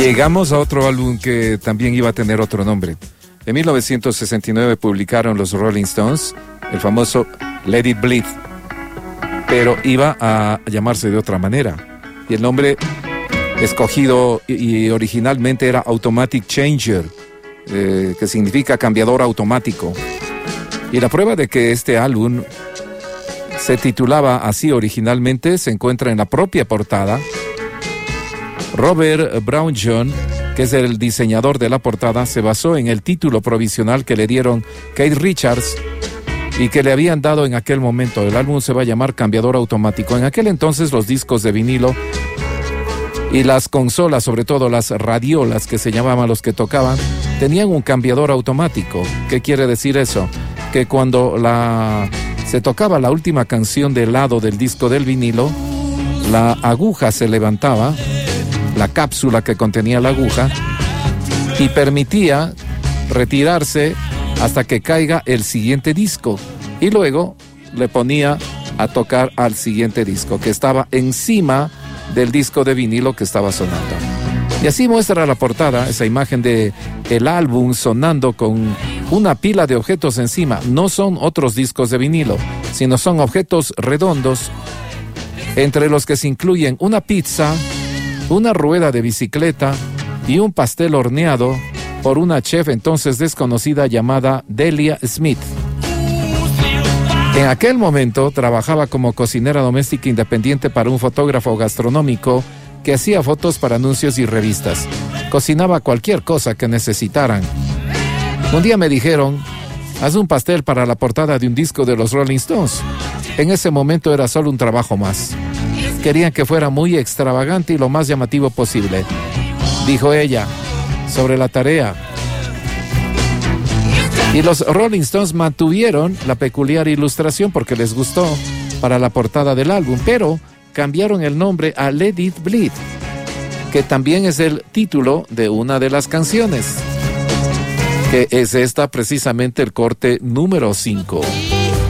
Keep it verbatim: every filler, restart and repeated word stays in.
Llegamos a otro álbum que también iba a tener otro nombre. En mil novecientos sesenta y nueve publicaron los Rolling Stones el famoso Let It Bleed, pero iba a llamarse de otra manera. Y el nombre escogido y, y originalmente era Automatic Changer, eh, que significa cambiador automático. Y la prueba de que este álbum se titulaba así originalmente se encuentra en la propia portada. Robert Brownjohn, que es el diseñador de la portada, se basó en el título provisional que le dieron Keith Richards y que le habían dado en aquel momento. El álbum se va a llamar Cambiador Automático. En aquel entonces los discos de vinilo y las consolas, sobre todo las radiolas que se llamaban los que tocaban, tenían un cambiador automático. ¿Qué quiere decir eso? Que cuando la, se tocaba la última canción del lado del disco del vinilo, la aguja se levantaba, la cápsula que contenía la aguja, y permitía retirarse hasta que caiga el siguiente disco, y luego le ponía a tocar al siguiente disco que estaba encima del disco de vinilo que estaba sonando. Y así muestra la portada esa imagen de el álbum sonando con una pila de objetos encima. No son otros discos de vinilo, sino son objetos redondos, entre los que se incluyen una pizza, una rueda de bicicleta y un pastel horneado por una chef entonces desconocida llamada Delia Smith. En aquel momento trabajaba como cocinera doméstica independiente para un fotógrafo gastronómico que hacía fotos para anuncios y revistas. Cocinaba cualquier cosa que necesitaran. Un día me dijeron: haz un pastel para la portada de un disco de los Rolling Stones. En ese momento era solo un trabajo más. Querían que fuera muy extravagante y lo más llamativo posible. Dijo ella sobre la tarea. Y los Rolling Stones mantuvieron la peculiar ilustración porque les gustó para la portada del álbum, pero cambiaron el nombre a Let It Bleed, que también es el título de una de las canciones, que es esta precisamente, el corte número cinco.